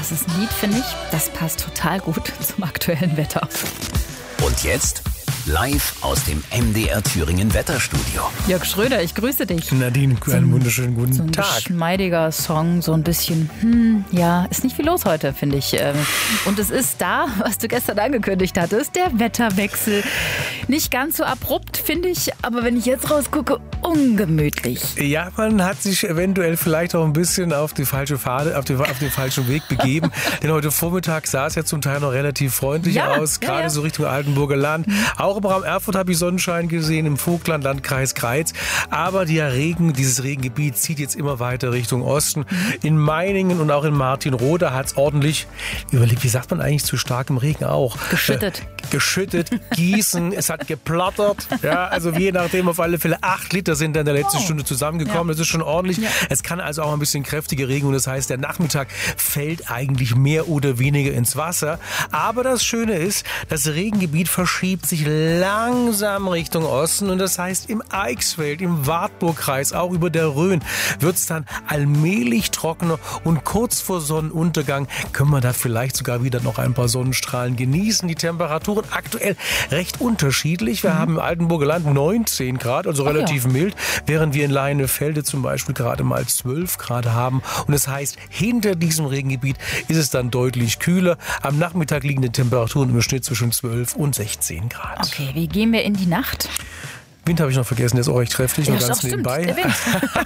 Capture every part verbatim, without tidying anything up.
Das ist ein Lied, finde ich, das passt total gut zum aktuellen Wetter. Und jetzt live aus dem M D R Thüringen Wetterstudio. Jörg Schröder, ich grüße dich. Nadine, So einen ein- wunderschönen guten So ein Tag. geschmeidiger Song, so ein bisschen, hm, ja, ist nicht viel los heute, finde ich. Ähm, Und es ist da, was du gestern angekündigt hattest, der Wetterwechsel. Nicht ganz so abrupt, finde ich, aber wenn ich jetzt rausgucke, ungemütlich. Ja, man hat sich eventuell vielleicht auch ein bisschen auf die falsche Pfade, auf, die, auf den falschen Weg begeben. Denn heute Vormittag sah es ja zum Teil noch relativ freundlich Ja, aus, ja, gerade ja. so Richtung Altenburger Land. Auch im Raum Erfurt habe ich Sonnenschein gesehen, im Vogtland, Landkreis Greiz. Aber der Regen, dieses Regengebiet zieht jetzt immer weiter Richtung Osten. In Meiningen und auch in Martinroda hat es ordentlich, überlegt, wie sagt man eigentlich zu starkem Regen auch? Geschüttet. Äh, geschüttet, gießen, es hat geplattert. Ja, also je nachdem auf alle Fälle acht Liter sind in der letzten Oh. Stunde zusammengekommen. Ja. Das ist schon ordentlich. Ja. Es kann also auch ein bisschen kräftige Regen und das heißt, der Nachmittag fällt eigentlich mehr oder weniger ins Wasser. Aber das Schöne ist, das Regengebiet verschiebt sich langsam Richtung Osten und das heißt, im Eichsfeld, im Wartburgkreis, auch über der Rhön, wird es dann allmählich trockener und kurz vor Sonnenuntergang können wir da vielleicht sogar wieder noch ein paar Sonnenstrahlen genießen. Die Temperaturen aktuell recht unterschiedlich. Wir haben im Altenburger Land neunzehn Grad, also Ach relativ ja. mild, während wir in Leinefelde zum Beispiel gerade mal zwölf Grad haben. Und das heißt, hinter diesem Regengebiet ist es dann deutlich kühler. Am Nachmittag liegen die Temperaturen im Schnitt zwischen zwölf und sechzehn Grad. Okay, wie gehen wir in die Nacht? Wind habe ich noch vergessen, der ist auch recht kräftig, Ja, nur doch, ganz stimmt, nebenbei. der Wind.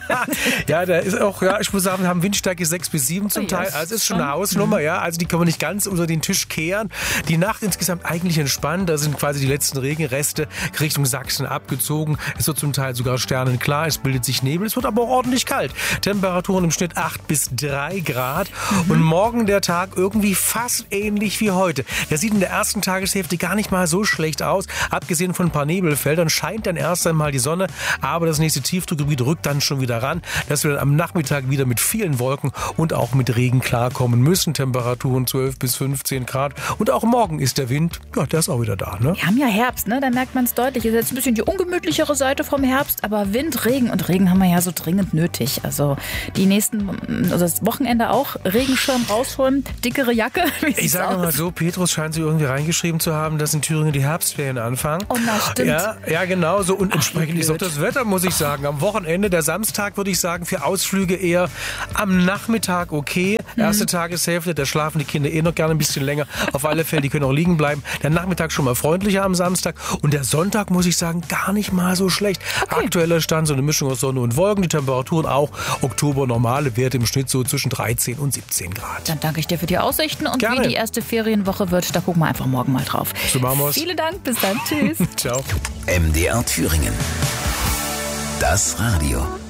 Ja, der ist auch, ja, ich muss sagen, wir haben Windstärke sechs bis sieben zum Oh ja, Teil. das Also ist ist schon eine schon- Hausnummer, ja. Also die können wir nicht ganz unter den Tisch kehren. Die Nacht insgesamt eigentlich entspannt. Da sind quasi die letzten Regenreste Richtung Sachsen abgezogen. Es wird zum Teil sogar sternenklar. Es bildet sich Nebel. Es wird aber auch ordentlich kalt. Temperaturen im Schnitt acht bis drei Grad. Und morgen der Tag irgendwie fast ähnlich wie heute. Der sieht in der ersten Tageshälfte gar nicht mal so schlecht aus. Abgesehen von ein paar Nebelfeldern scheint dann erst einmal die Sonne. Aber das nächste Tiefdruckgebiet rückt dann schon wieder ran, dass wir dann am Nachmittag wieder mit vielen Wolken und auch mit Regen klarkommen müssen. Temperaturen zwölf bis fünfzehn Grad. Und auch morgen ist der Wind, ja, der ist auch wieder da, ne? Wir haben ja Herbst, ne? Da merkt man es deutlich. Ist jetzt ein bisschen die ungemütlichere Seite vom Herbst, aber Wind, Regen und Regen haben wir ja so dringend nötig. Also die nächsten, also das Wochenende auch, Regenschirm rausholen, dickere Jacke. Wie Ich sieht's sage aus? mal so, Petrus scheint sie irgendwie reingeschrieben zu haben, dass in Thüringen die Herbstferien anfangen. Oh, na, stimmt. Ja, ja, genau so. Und entsprechend wie ist auch blöd. das Wetter, muss ich sagen. Am Wochenende, der Samstag, würde ich sagen, für Ausflüge eher am Nachmittag okay. Erste Tageshälfte, da schlafen die Kinder eh noch gerne ein bisschen länger. Auf alle Fälle, die können auch liegen bleiben. Der Nachmittag schon mal freundlicher am Samstag. Und der Sonntag, muss ich sagen, gar nicht mal so schlecht. Aktueller Stand, so eine Mischung aus Sonne und Wolken. Die Temperaturen auch Oktober normale Werte im Schnitt so zwischen dreizehn und siebzehn Grad. Dann danke ich dir für die Aussichten und Gerne. wie die erste Ferienwoche wird, da gucken wir einfach morgen mal drauf. So machen wir's. Vielen Dank, bis dann, tschüss. Ciao. M D R Thüringen. Das Radio.